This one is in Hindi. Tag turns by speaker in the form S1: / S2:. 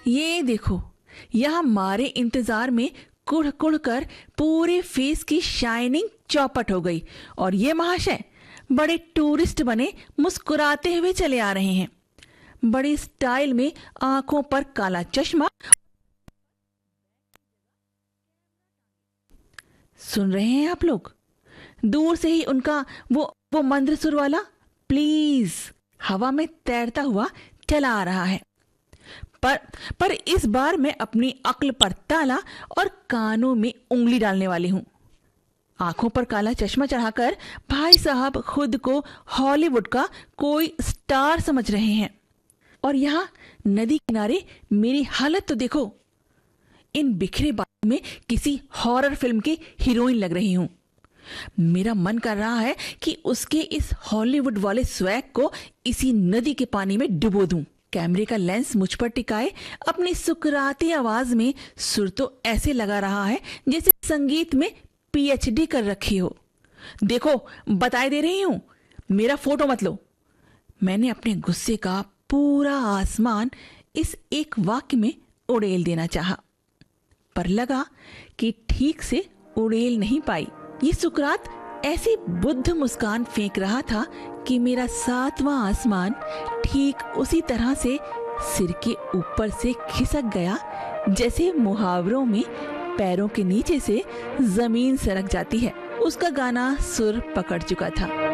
S1: ये देखो, यह हमारे इंतजार में कुड़ कुड़ कर पूरे फेस की शाइनिंग चौपट हो गई और ये महाशय बड़े टूरिस्ट बने मुस्कुराते हुए चले आ रहे हैं। बड़ी स्टाइल में आंखों पर काला चश्मा। सुन रहे हैं आप लोग? दूर से ही उनका वो मंद्र सुर वाला प्लीज हवा में तैरता हुआ चला आ रहा है। पर इस बार मैं अपनी अक्ल पर ताला और कानों में उंगली डालने वाली हूं। आंखों पर काला चश्मा चढ़ाकर भाई साहब खुद को हॉलीवुड का कोई स्टार समझ रहे हैं और यहां नदी किनारे मेरी हालत तो देखो। इन बिखरे बालों में किसी हॉरर फिल्म की हीरोइन लग रही हूं। मेरा मन कर रहा है कि उसके इस हॉलीवुड वाले स्वैग को इसी नदी के पानी में डुबो दूं। कैमरे का लेंस मुझ पर टिकाए अपनी सुकराती आवाज में सुर तो ऐसे लगा रहा है जैसे संगीत में पीएचडी कर रखी हो। देखो, बताए दे रही हूं, मेरा फोटो मत लो। मैंने अपने गुस्से का पूरा आसमान इस एक वाक्य में उड़ेल देना चाहा, पर लगा कि ठीक से उड़ेल नहीं पाई। ये सुकरात ऐसी बुद्ध मुस्कान फेंक रहा था कि मेरा सातवां आसमान ठीक उसी तरह से सिर के ऊपर से खिसक गया जैसे मुहावरों में पैरों के नीचे से जमीन सरक जाती है। उसका गाना सुर पकड़ चुका था।